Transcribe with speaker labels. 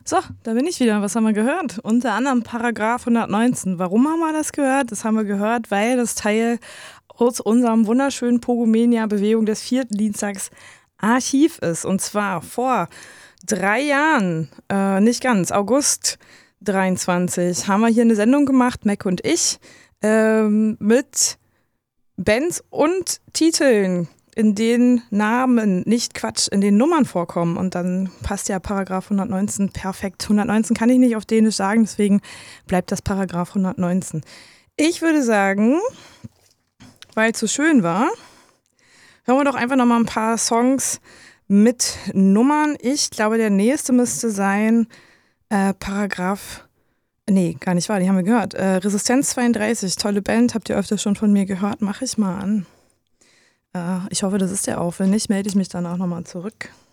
Speaker 1: So, da bin ich wieder. Was haben wir gehört? Unter anderem Paragraph 119. Warum haben wir das gehört? Das haben wir gehört, weil das Teil aus unserem wunderschönen Pogomenia-Bewegung des 4. Dienstags Archiv ist. Und zwar vor 3 Jahren, nicht ganz, August 23, haben wir hier eine Sendung gemacht, Mac und ich, mit Bands und Titeln, in denen Namen, nicht Quatsch, in den Nummern vorkommen. Und dann passt ja Paragraph 119 perfekt. 119 kann ich nicht auf Dänisch sagen, deswegen bleibt das Paragraph 119. Ich würde sagen, weil es so schön war, hören wir doch einfach nochmal ein paar Songs mit Nummern. Ich glaube, der nächste müsste sein Nee, gar nicht wahr, die haben wir gehört. Resistenz 32, tolle Band, habt ihr öfter schon von mir gehört, mache ich mal an. Ich hoffe, das ist der auch. Wenn nicht, melde ich mich dann auch nochmal zurück.